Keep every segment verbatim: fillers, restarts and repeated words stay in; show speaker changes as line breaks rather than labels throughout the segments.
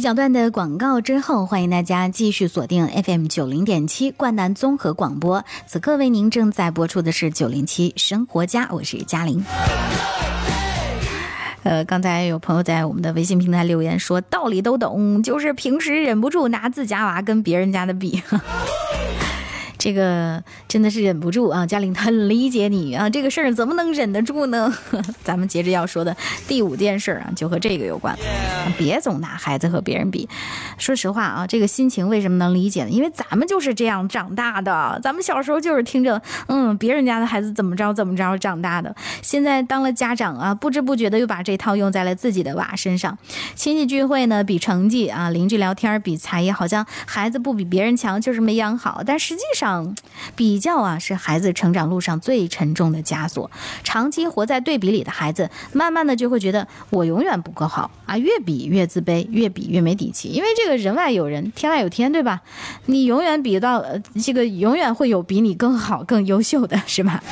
一小段的广告之后，欢迎大家继续锁定 F M 九零点七冠南综合广播。此刻为您正在播出的是九零七生活家，我是嘉玲。呃，刚才有朋友在我们的微信平台留言说，道理都懂，就是平时忍不住拿自家娃跟别人家的比。这个真的是忍不住啊，嘉玲很理解你啊，这个事儿怎么能忍得住呢？咱们接着要说的第五件事啊，就和这个有关，别总拿孩子和别人比。说实话啊，这个心情为什么能理解呢？因为咱们就是这样长大的，咱们小时候就是听着，嗯，别人家的孩子怎么着怎么着长大的。现在当了家长啊，不知不觉的又把这套用在了自己的娃身上。亲戚聚会呢，比成绩啊；邻居聊天比才艺，好像孩子不比别人强就是没养好，但实际上。比较啊是孩子成长路上最沉重的枷锁，长期活在对比里的孩子慢慢的就会觉得我永远不够好啊，越比越自卑，越比越没底气，因为这个人外有人，天外有天，对吧？你永远比到、呃、这个永远会有比你更好更优秀的，是吧？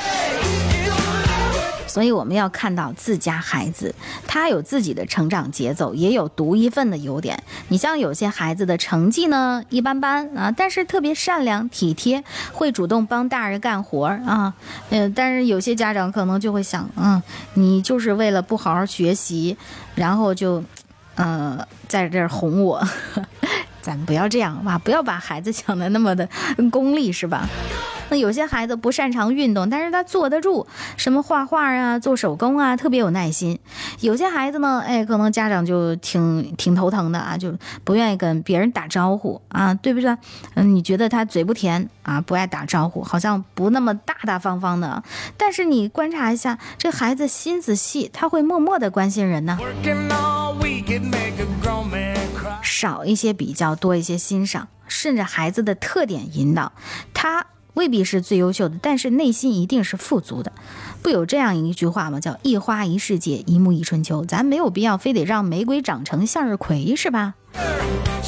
所以我们要看到自家孩子，他有自己的成长节奏，也有独一份的优点。你像有些孩子的成绩呢一般般啊，但是特别善良体贴，会主动帮大人干活啊。呃，但是有些家长可能就会想，嗯，你就是为了不好好学习，然后就，呃，在这儿哄我。咱不要这样吧，不要把孩子想的那么的功利，是吧？那有些孩子不擅长运动，但是他坐得住，什么画画啊、做手工啊，特别有耐心。有些孩子呢，哎，可能家长就挺挺头疼的啊，就不愿意跟别人打招呼啊，对不对？嗯，你觉得他嘴不甜啊，不爱打招呼，好像不那么大大方方的。但是你观察一下，这孩子心思细，他会默默的关心人呢。少一些比较，多一些欣赏，顺着孩子的特点引导，他未必是最优秀的，但是内心一定是富足的。不有这样一句话吗？叫一花一世界，一木一春秋。咱没有必要非得让玫瑰长成向日葵，是吧？